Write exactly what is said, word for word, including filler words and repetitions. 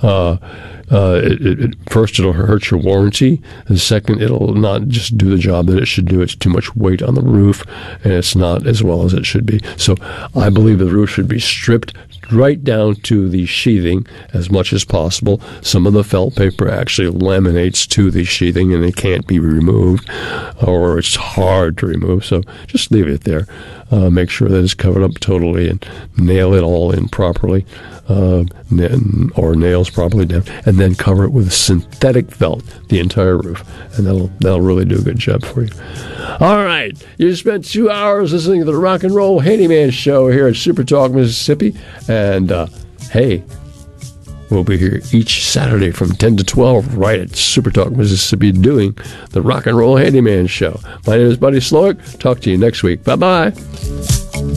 Uh, uh, it, it, first, it'll hurt your warranty. And second, it'll not just do the job that it should do. It's too much weight on the roof, and it's not as well as it should be. So I believe the roof should be stripped right down to the sheathing as much as possible. Some of the felt paper actually laminates to the sheathing, and it can't be removed, or it's hard to remove. So just leave it there. Uh, make sure that it's covered up totally and nail it all in properly. Uh, or nails properly down, and then cover it with synthetic felt, the entire roof, and that'll that'll really do a good job for you. All right, you spent two hours listening to the Rock and Roll Handyman Show here at Super Talk Mississippi, and uh, hey, we'll be here each Saturday from ten to twelve right at Super Talk Mississippi doing the Rock and Roll Handyman Show. My name is Buddy Slowick. Talk to you next week. Bye-bye.